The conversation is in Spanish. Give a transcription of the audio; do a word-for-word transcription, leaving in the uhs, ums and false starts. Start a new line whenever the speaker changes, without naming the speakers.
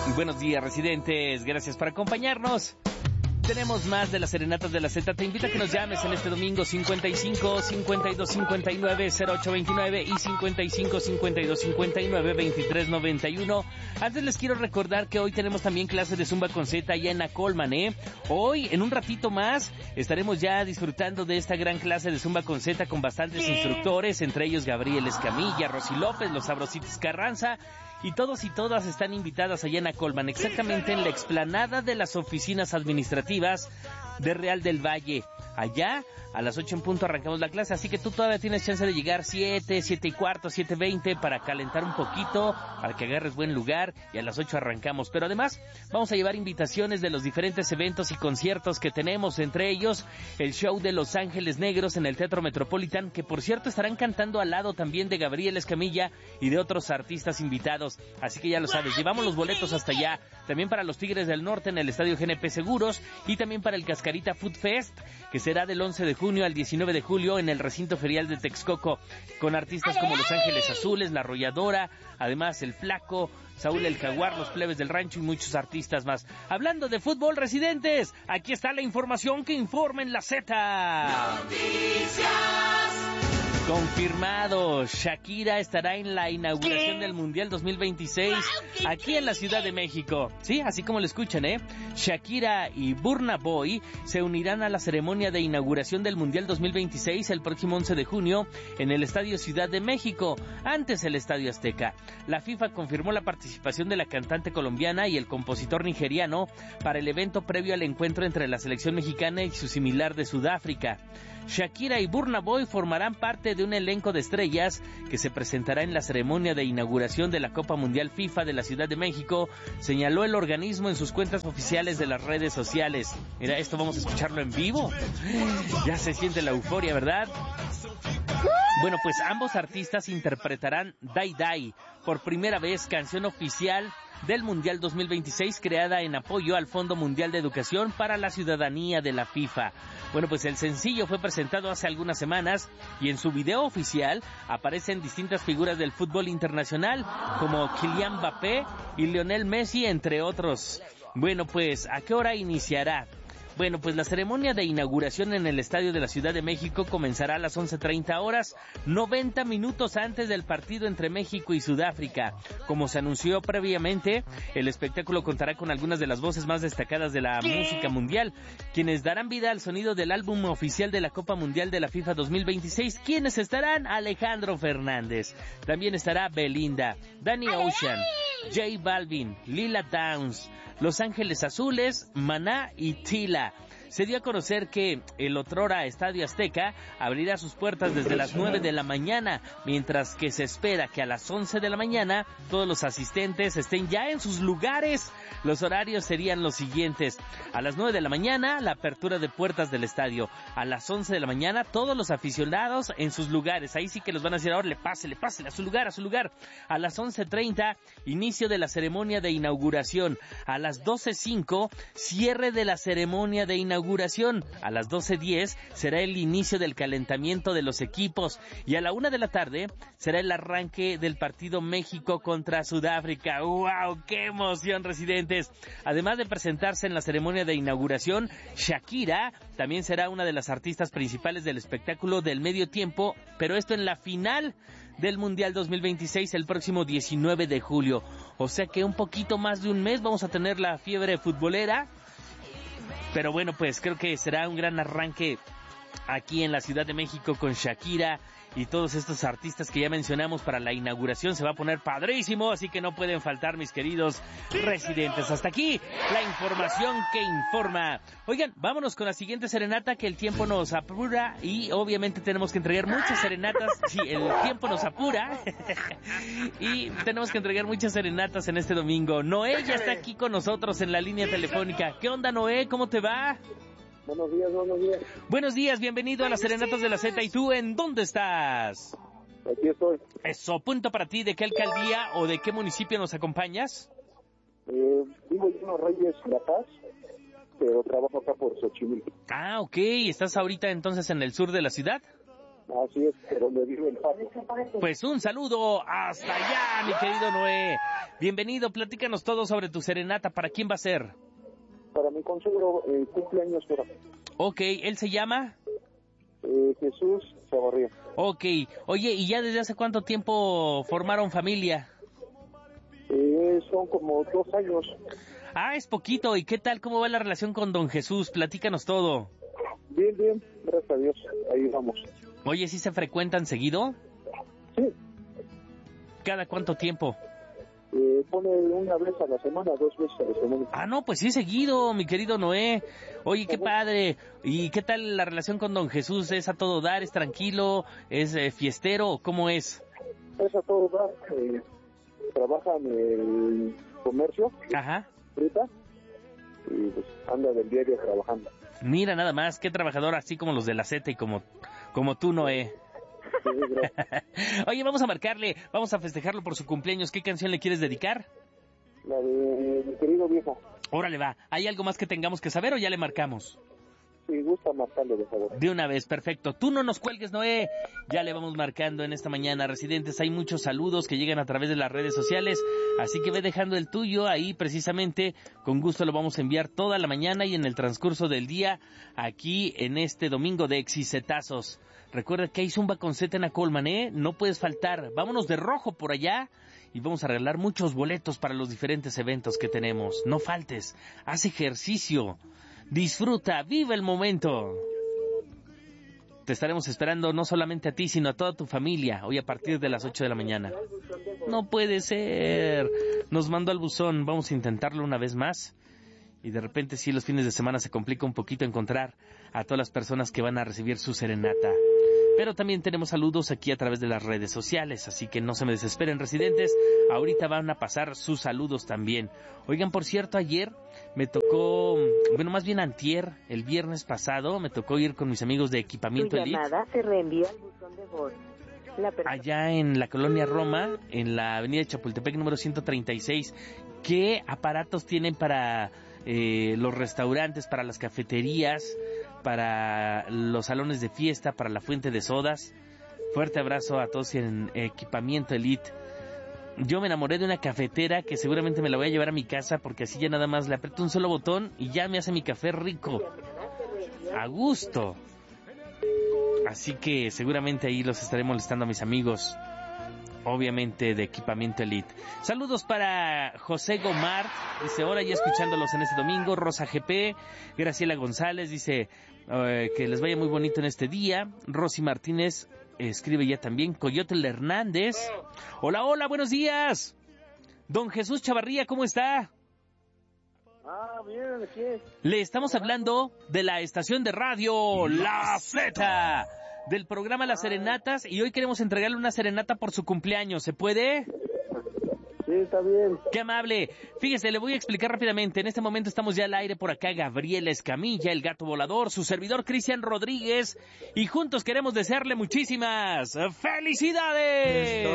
Buenos días, residentes. Gracias por acompañarnos. Tenemos más de las serenatas de la Z. Te invito a que nos llames en este domingo cincuenta y cinco, cincuenta y dos, cincuenta y nueve, cero ocho veintinueve y cincuenta y cinco, cincuenta y dos, cincuenta y nueve, veintitrés noventa y uno. Antes les quiero recordar que hoy tenemos también clases de Zumba con Z allá en la Colman, ¿eh? Hoy, en un ratito más, estaremos ya disfrutando de esta gran clase de Zumba con Z con bastantes instructores, entre ellos Gabriel Escamilla, Rosy López, los Sabrositos Carranza. Y todos y todas están invitadas allá en Acolman, exactamente en la explanada de las oficinas administrativas de Real del Valle. Allá, a las ocho en punto arrancamos la clase, así que tú todavía tienes chance de llegar siete, siete y cuarto, siete veinte para calentar un poquito, para que agarres buen lugar, y a las ocho arrancamos. Pero además, vamos a llevar invitaciones de los diferentes eventos y conciertos que tenemos, entre ellos el show de Los Ángeles Negros en el Teatro Metropolitan, que por cierto estarán cantando al lado también de Gabriel Escamilla y de otros artistas invitados. Así que ya lo sabes, llevamos los boletos hasta allá, también para los Tigres del Norte en el Estadio G N P Seguros, y también para el Cascarita Food Fest, que será del once de junio al diecinueve de julio en el recinto ferial de Texcoco, con artistas como Los Ángeles Azules, La Arrolladora, además El Flaco, Saúl el Jaguar, Los Plebes del Rancho y muchos artistas más. Hablando de fútbol, residentes, aquí está la información que informa en la Z. Noticias. Confirmado, Shakira estará en la inauguración del Mundial dos mil veintiséis aquí en la Ciudad de México. Sí, así como lo escuchan, ¿eh? Shakira y Burna Boy se unirán a la ceremonia de inauguración del Mundial dos mil veintiséis el próximo once de junio en el Estadio Ciudad de México, antes el Estadio Azteca. La FIFA confirmó la participación de la cantante colombiana y el compositor nigeriano para el evento previo al encuentro entre la selección mexicana y su similar de Sudáfrica. Shakira y Burna Boy formarán parte de un elenco de estrellas que se presentará en la ceremonia de inauguración de la Copa Mundial FIFA de la Ciudad de México, señaló el organismo en sus cuentas oficiales de las redes sociales. Mira, esto vamos a escucharlo en vivo. Ya se siente la euforia, ¿verdad? Bueno, pues ambos artistas interpretarán Dai Dai, por primera vez canción oficial del Mundial dos mil veintiséis, creada en apoyo al Fondo Mundial de Educación para la Ciudadanía de la FIFA. Bueno, pues el sencillo fue presentado hace algunas semanas y en su video oficial aparecen distintas figuras del fútbol internacional como Kylian Mbappé y Lionel Messi, entre otros. Bueno, pues ¿a qué hora iniciará? Bueno, pues la ceremonia de inauguración en el Estadio de la Ciudad de México comenzará a las once treinta horas, noventa minutos antes del partido entre México y Sudáfrica. Como se anunció previamente, el espectáculo contará con algunas de las voces más destacadas de la ¿Qué? música mundial, quienes darán vida al sonido del álbum oficial de la Copa Mundial de la FIFA dos mil veintiséis. ¿Quiénes estarán? Alejandro Fernández. También estará Belinda, Danny Ocean, J Balvin, Lila Downs, Los Ángeles Azules, Maná y Tila. Se dio a conocer que el otrora Estadio Azteca abrirá sus puertas desde las nueve de la mañana, mientras que se espera que a las once de la mañana todos los asistentes estén ya en sus lugares. Los horarios serían los siguientes: a las nueve de la mañana, la apertura de puertas del estadio; a las once de la mañana, todos los aficionados en sus lugares. Ahí sí que los van a decir, ahora le pásele, pásele a su lugar, a su lugar. A las once treinta, inicio de la ceremonia de inauguración. A las doce cinco, cierre de la ceremonia de inauguración. A las doce diez será el inicio del calentamiento de los equipos y a la una de la tarde será el arranque del partido México contra Sudáfrica. ¡Wow! ¡Qué emoción, residentes! Además de presentarse en la ceremonia de inauguración, Shakira también será una de las artistas principales del espectáculo del medio tiempo, pero esto en la final del Mundial dos mil veintiséis el próximo diecinueve de julio. O sea que un poquito más de un mes vamos a tener la fiebre futbolera. Pero bueno, pues creo que será un gran arranque aquí en la Ciudad de México con Shakira y todos estos artistas que ya mencionamos para la inauguración. Se va a poner padrísimo, así que no pueden faltar, mis queridos residentes. Hasta aquí la información que informa. Oigan, vámonos con la siguiente serenata, que el tiempo nos apura y obviamente tenemos que entregar muchas serenatas. Sí, el tiempo nos apura y tenemos que entregar muchas serenatas en este domingo. Noé ya está aquí con nosotros en la línea telefónica. ¿Qué onda, Noé? ¿Cómo te va?
Buenos días, buenos días.
Buenos días, bienvenido a las Serenatas de la Z. ¿Y tú en dónde estás?
Aquí estoy.
Eso, punto para ti. ¿De qué alcaldía o de qué municipio nos acompañas?
Eh, vivo en los Reyes La Paz, pero trabajo acá por Xochimilco.
Ah, ok. ¿Estás ahorita entonces en el sur de la ciudad?
Así es, pero me vive el pato.
Pues un saludo hasta allá, mi querido Noé. Bienvenido, platícanos todo sobre tu serenata. ¿Para quién va a ser?
Para mi consuegro, eh, cumpleaños, pero,
Ok, ¿él se llama?
eh, Jesús Chavarría.
Ok, oye, ¿y ya desde hace cuánto tiempo formaron familia?
Eh, son como dos años.
Ah, es poquito. ¿Y qué tal? ¿Cómo va la relación con don Jesús? Platícanos todo.
Bien, bien, gracias a Dios, ahí vamos.
Oye, ¿sí se frecuentan seguido?
Sí,
¿Cada cuánto tiempo?
eh, pone una vez a la semana, dos veces a la semana.
Ah, no, pues sí, seguido, mi querido Noé. Oye, qué padre. ¿Y qué tal la relación con don Jesús? ¿Es a todo dar? ¿Es tranquilo? ¿Es eh, fiestero? ¿Cómo es?
Es a todo dar, eh, trabaja en el comercio,
Ajá.
fruta, y pues anda del diario trabajando.
Mira nada más, qué trabajador, así como los de la Z y como, como tú, Noé.
Sí, gracias.
Oye, vamos a marcarle, vamos a festejarlo por su cumpleaños. ¿Qué canción le quieres dedicar?
La de mi querido viejo.
Órale, va. ¿Hay algo más que tengamos que saber o ya le marcamos?
Si gusta marcarle, de favor.
De una vez, perfecto. Tú no nos cuelgues, Noé. Ya le vamos marcando en esta mañana. Residentes, hay muchos saludos que llegan a través de las redes sociales, así que ve dejando el tuyo ahí precisamente. Con gusto lo vamos a enviar toda la mañana y en el transcurso del día aquí en este domingo de Exicetazos. Recuerda que hay Zumba con Z en la Colman, ¿eh? No puedes faltar. Vámonos de rojo por allá y vamos a arreglar muchos boletos para los diferentes eventos que tenemos. No faltes. Haz ejercicio. Disfruta, vive el momento. Te estaremos esperando no solamente a ti, sino a toda tu familia, hoy a partir de las ocho de la mañana. No puede ser. Nos mandó al buzón, vamos a intentarlo una vez más. Y de repente sí, los fines de semana se complica un poquito encontrar a todas las personas que van a recibir su serenata. Pero también tenemos saludos aquí a través de las redes sociales, así que no se me desesperen, residentes. Ahorita van a pasar sus saludos también. Oigan, por cierto, ayer me tocó, bueno, más bien antier, el viernes pasado, me tocó ir con mis amigos de Equipamiento Elite.
Tu llamada se reenvía al buzón de voz. La persona...
Allá en la colonia Roma, en la avenida Chapultepec número ciento treinta y seis. ¿Qué aparatos tienen para eh, los restaurantes, para las cafeterías, para los salones de fiesta, para la fuente de sodas? Fuerte abrazo a todos en Equipamiento Elite. Yo me enamoré de una cafetera que seguramente me la voy a llevar a mi casa porque así ya nada más le aprieto un solo botón y ya me hace mi café rico, a gusto. Así que seguramente ahí los estaré molestando a mis amigos, obviamente de Equipamiento Elite. Saludos para José Gomart, dice, hola, ya escuchándolos en este domingo. Rosa G P, Graciela González, dice uh, que les vaya muy bonito en este día. Rosy Martínez escribe ya también. Coyote Hernández, hola, hola, buenos días. Don Jesús Chavarría, ¿cómo está?
Ah, bien, aquí es.
Le estamos hablando de la estación de radio La Z, del programa Las Serenatas, y hoy queremos entregarle una serenata por su cumpleaños. ¿Se puede?
Sí, está bien.
¡Qué amable! Fíjese, le voy a explicar rápidamente. En este momento estamos ya al aire por acá Gabriela Escamilla, el gato volador, su servidor Cristian Rodríguez, y juntos queremos desearle muchísimas felicidades.